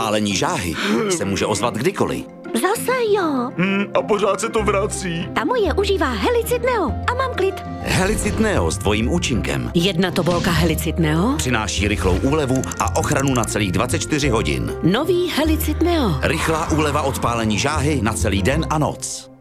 pálení žáhy se může ozvat kdykoliv. Zase jo. A pořád se to vrací. Ta moje užívá Helicid Neo a mám klid. Helicid Neo s dvojím účinkem Jedna tobolka Helicid Neo. přináší rychlou úlevu a ochranu na celých 24 hodin. Nový Helicid Neo. Rychlá úleva od pálení žáhy na celý den a noc.